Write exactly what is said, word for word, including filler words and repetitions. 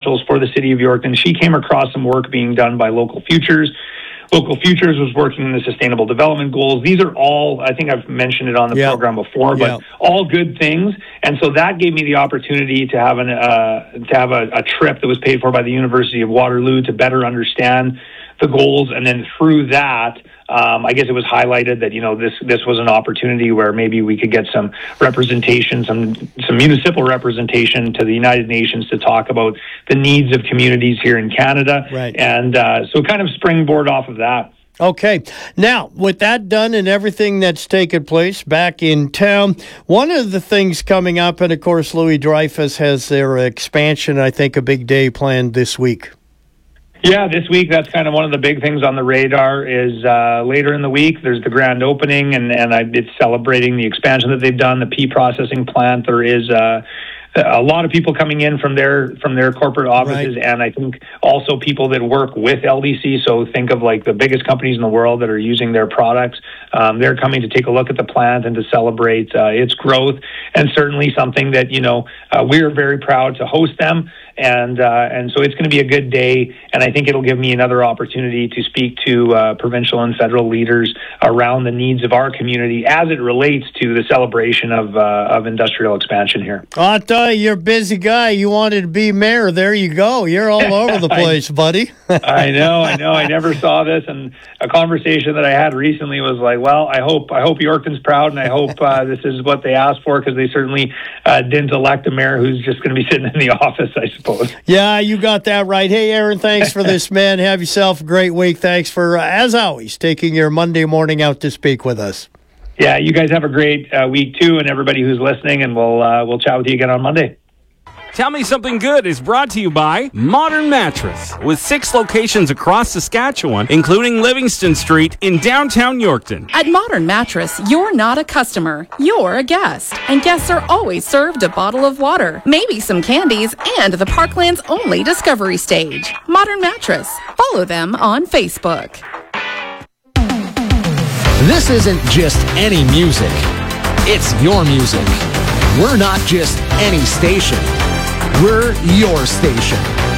officials for the city of Yorkton. She came across some work being done by Local Futures. Local Futures was working in the Sustainable Development Goals. These are all, I think I've mentioned it on the yep. program before, but yep. all good things. And so that gave me the opportunity to have an uh, to have a, a trip that was paid for by the University of Waterloo to better understand the goals. And then through that, um, I guess it was highlighted that, you know, this this was an opportunity where maybe we could get some representation, some some municipal representation to the United Nations to talk about the needs of communities here in Canada. Right. And uh, so kind of springboard off of that. Okay. Now, with that done and everything that's taken place back in town, one of the things coming up, and of course, Louis Dreyfus has their expansion, I think, a big day planned this week. Yeah, this week, that's kind of one of the big things on the radar is uh, later in the week, there's the grand opening, and, and I, it's celebrating the expansion that they've done, the pea processing plant. There is uh, a lot of people coming in from their from their corporate offices, right. and I think also people that work with L D C. So think of like the biggest companies in the world that are using their products. Um, they're coming to take a look at the plant and to celebrate uh, its growth, and certainly something that, you know, uh, we're very proud to host them. And uh, and so it's going to be a good day, and I think it'll give me another opportunity to speak to uh, provincial and federal leaders around the needs of our community as it relates to the celebration of uh, of industrial expansion here. I tell you, you're a busy guy. You wanted to be mayor. There you go. You're all over the place, I, buddy. I know, I know. I never saw this, and a conversation that I had recently was like, well, I hope I hope Yorkton's proud, and I hope uh, this is what they asked for, because they certainly uh, didn't elect a mayor who's just going to be sitting in the office, I suppose. Yeah, you got that right. Hey, Aaron, thanks for this, man. Have yourself a great week. Thanks for, uh, as always, taking your Monday morning out to speak with us. Yeah, you guys have a great uh, week, too, and everybody who's listening, and we'll uh, we'll chat with you again on Monday. Tell Me Something Good is brought to you by Modern Mattress, with six locations across Saskatchewan, including Livingston Street in downtown Yorkton. At Modern Mattress, you're not a customer, you're a guest. And guests are always served a bottle of water, maybe some candies, and the Parkland's only discovery stage. Modern Mattress. Follow them on Facebook. This isn't just any music. It's your music. We're not just any station. We're your station.